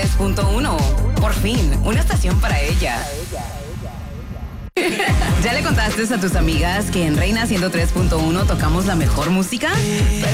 103.1. Por fin, una estación para ella. ¿Ya le contaste a tus amigas que en Reina 103.1 tocamos la mejor música?